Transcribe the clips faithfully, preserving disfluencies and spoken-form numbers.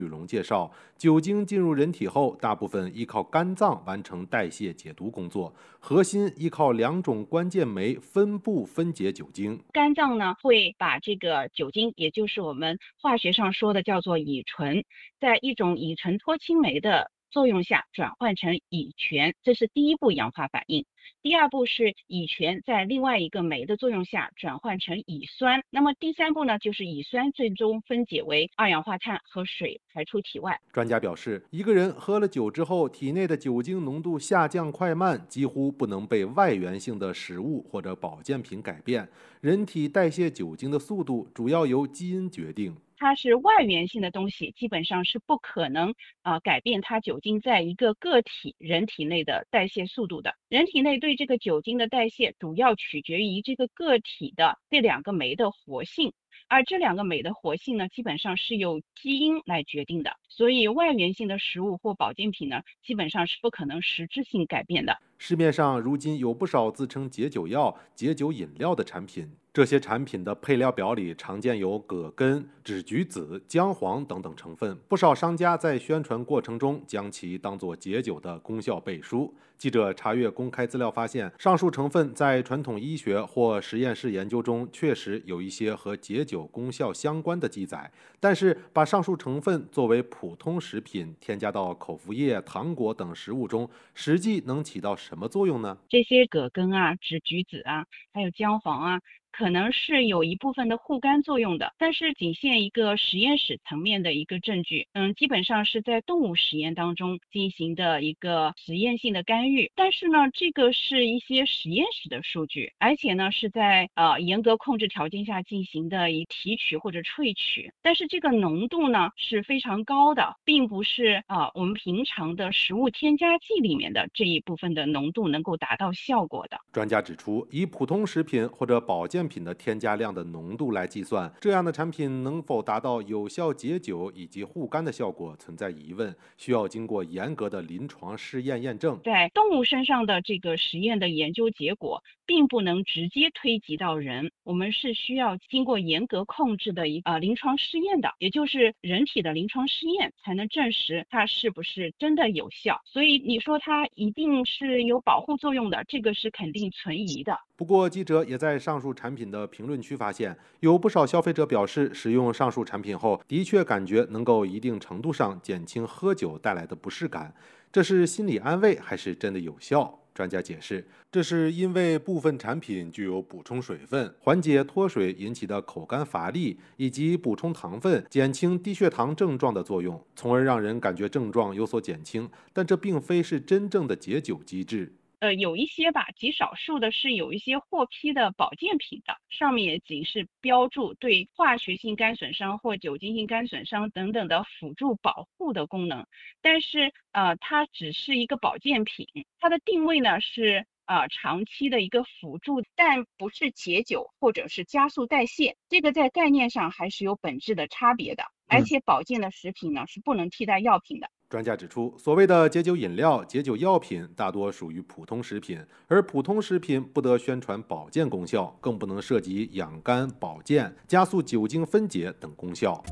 吕龙介绍，酒精进入人体后，大部分依靠肝脏完成代谢解毒工作，核心依靠两种关键酶分布分解酒精。 肝脏呢会把这个酒精，也就是我们化学上说的叫做乙醇，在一种乙醇脱氢酶的作用下转换成乙醛，这是第一步氧化反应。第二步是乙醛在另外一个酶的作用下转换成乙酸，那么第三步呢，就是乙酸最终分解为二氧化碳和水排出体外。 专家表示，一个人喝了酒之后，体内的酒精浓度下降快慢几乎不能被外源性的食物或者保健品改变。人体代谢酒精的速度主要由基因决定。 它是外源性的东西，基本上是不可能啊、呃、改变它酒精在一个个体人体内的代谢速度的。人体内对这个酒精的代谢主要取决于这个个体的这两个酶的活性，而这两个酶的活性呢，基本上是由基因来决定的。所以外源性的食物或保健品呢，基本上是不可能实质性改变的。 市面上如今有不少自称解酒药、解酒饮料的产品，这些产品的配料表里常见有葛根、枳橘子、姜黄等等成分，不少商家在宣传过程中将其当作解酒的功效背书。记者查阅公开资料发现，上述成分在传统医学或实验室研究中确实有一些和解酒功效相关的记载，但是把上述成分作为普通食品添加到口服液、糖果等食物中，实际能起到什么作用呢？ 这些葛根啊、枳橘子啊，还有姜黄啊，可能是有一部分的护肝作用的，但是仅限一个实验室层面的一个证据，嗯，基本上是在动物实验当中进行的一个实验性的干预。但是呢，这个是一些实验室的数据，而且呢是在呃严格控制条件下进行的一提取或者萃取，但是这个浓度呢是非常高的，并不是啊、呃、我们平常的食物添加剂里面的这一部分的浓度能够达到效果的。 专家指出，以普通食品或者保健品的添加量的浓度来计算，这样的产品能否达到有效解酒以及护肝的效果存在疑问，需要经过严格的临床试验验证。 在动物身上的这个实验的研究结果并不能直接推及到人，我们是需要经过严格控制的一呃临床试验的，也就是人体的临床试验才能证实它是不是真的有效。所以你说它一定是有保护作用的，这个是肯定存疑的。 不过，记者也在上述产品的评论区发现，有不少消费者表示，使用上述产品后，的确感觉能够一定程度上减轻喝酒带来的不适感。这是心理安慰还是真的有效？专家解释，这是因为部分产品具有补充水分、缓解脱水引起的口干乏力，以及补充糖分、减轻低血糖症状的作用，从而让人感觉症状有所减轻。但这并非是真正的解酒机制。 呃，有一些吧，极少数的是有一些获批的保健品的，上面也仅是标注对化学性肝损伤或酒精性肝损伤等等的辅助保护的功能，但是呃，它只是一个保健品，它的定位呢是呃长期的一个辅助，但不是解酒或者是加速代谢，这个在概念上还是有本质的差别的。而且保健的食品呢是不能替代药品的。 专家指出，所谓的解酒饮料、解酒药品大多属于普通食品，而普通食品不得宣传保健功效，更不能涉及养肝、保健、加速酒精分解等功效。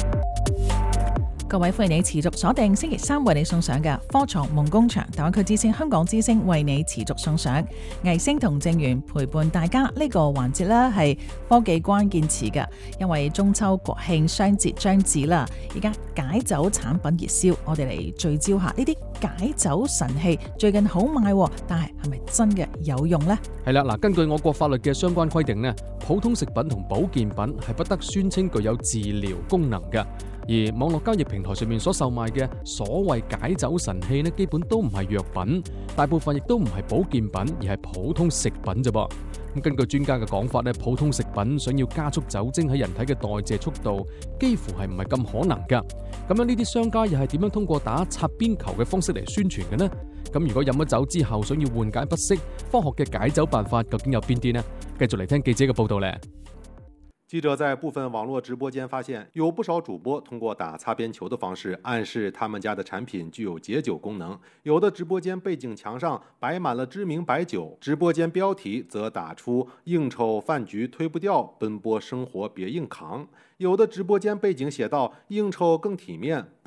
各位歡迎你持續鎖定星期三為你送上嘅科創夢工場大灣區之星香港之星為你持續送上魏星同正源陪伴大家呢個環節呢係科技關鍵詞嘅，因為中秋國慶雙節將至啦，而家解酒產品熱銷，我哋嚟聚焦下呢啲解酒神器最近好賣，但係係咪真嘅有用呢？ 係啦，嗱，根據我國法律嘅相關規定呢，普通食品同保健品係不得宣稱具有治療功能嘅。而網絡交易平台上面所售賣嘅所謂解酒神器呢，基本都唔係藥品，大部分亦都唔係保健品，而係普通食品啫噃。咁根據專家嘅講法呢，普通食品想要加速酒精喺人體嘅代謝速度，幾乎係唔係咁可能㗎。咁樣呢啲商家又係點樣通過打擦邊球嘅方式嚟宣傳嘅呢？咁如果飲咗酒之後想要緩解不適，科學嘅解酒辦法究竟有邊啲呢？繼續嚟聽記者嘅報導咧。 记者在部分网络直播间发现，有不少主播通过打擦边球的方式暗示他们家的产品具有解酒功能。有的直播间背景墙上摆满了知名白酒，直播间标题则打出“应酬饭局推不掉，奔波生活别硬扛”。有的直播间背景写道“应酬更体面”。